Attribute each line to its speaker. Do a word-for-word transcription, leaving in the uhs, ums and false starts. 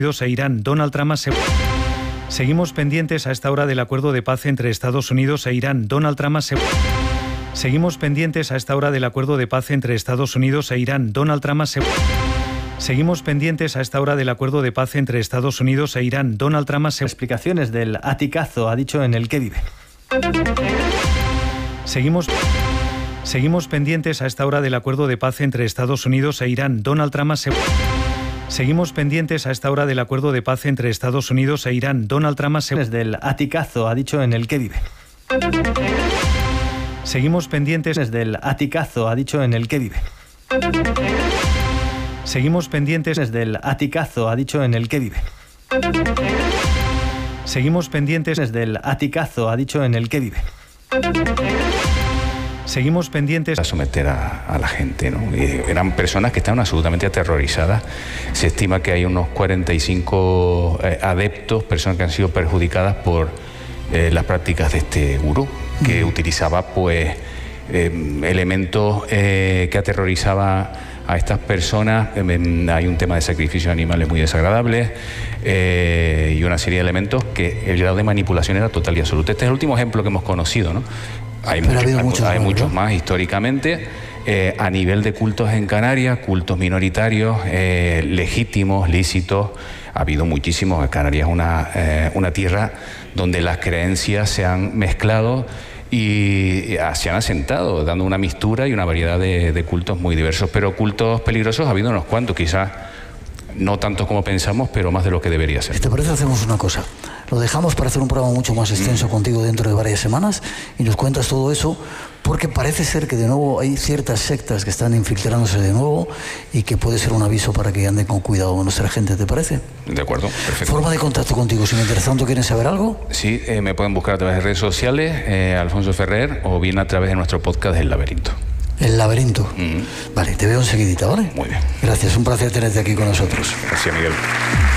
Speaker 1: Unidos e Irán. Donald Trump asegura. Seguimos pendientes a esta hora del acuerdo de paz entre Estados Unidos e Irán. Donald Trump asegura. Seguimos pendientes a esta hora del acuerdo de paz entre Estados Unidos e Irán. Donald Trump asegura. Seguimos pendientes a esta hora del acuerdo de paz entre Estados Unidos e Irán. Donald Trump asegura.
Speaker 2: Explicaciones del aticazo, ha dicho, en el que vive.
Speaker 1: Seguimos, seguimos pendientes a esta hora del acuerdo de paz entre Estados Unidos e Irán. Donald Trump asegura. Seguimos pendientes a esta hora del acuerdo de paz entre Estados Unidos e Irán. Donald Trump asegura.
Speaker 2: Del aticazo, ha dicho, en el que vive.
Speaker 1: Seguimos pendientes
Speaker 2: del aticazo, ha dicho, en el que vive.
Speaker 1: Seguimos pendientes
Speaker 2: del aticazo, ha dicho, en el que vive.
Speaker 1: Seguimos pendientes
Speaker 2: del aticazo, ha dicho, en el que vive.
Speaker 1: Seguimos pendientes
Speaker 3: a someter a, a la gente, ¿no? Y eran personas que estaban absolutamente aterrorizadas. Se estima que hay unos cuarenta y cinco eh, adeptos, personas que han sido perjudicadas por eh, las prácticas de este gurú, que mm. utilizaba pues eh, elementos eh, que aterrorizaban a estas personas. Eh, hay un tema de sacrificio de animales muy desagradable eh, y una serie de elementos que el grado de manipulación era total y absoluto. Este es el último ejemplo que hemos conocido, ¿no? Hay, mucho, hay, muchos, hay muchos ¿no? más históricamente. Eh, a nivel de cultos en Canarias, cultos minoritarios, eh, legítimos, lícitos, ha habido muchísimos. Canarias es una, eh, una tierra donde las creencias se han mezclado y se han asentado, dando una mixtura y una variedad de, de cultos muy diversos. Pero cultos peligrosos ha habido unos cuantos, quizás no tantos como pensamos, pero más de lo que debería ser.
Speaker 4: ¿Te parece? Hacemos una cosa. Lo dejamos para hacer un programa mucho más extenso mm. contigo dentro de varias semanas y nos cuentas todo eso, porque parece ser que de nuevo hay ciertas sectas que están infiltrándose de nuevo y que puede ser un aviso para que anden con cuidado con nuestra gente, ¿te parece?
Speaker 3: De acuerdo, perfecto.
Speaker 4: ¿Forma de contacto contigo? Si me interesa tanto, ¿quieren saber algo?
Speaker 3: Sí, eh, me pueden buscar a través de redes sociales, eh, Alfonso Ferrer, o bien a través de nuestro podcast El Laberinto.
Speaker 4: El Laberinto.
Speaker 3: Mm.
Speaker 4: Vale, te veo enseguidita, ¿vale?
Speaker 3: Muy bien.
Speaker 4: Gracias, un placer tenerte aquí con nosotros.
Speaker 3: Gracias, Miguel.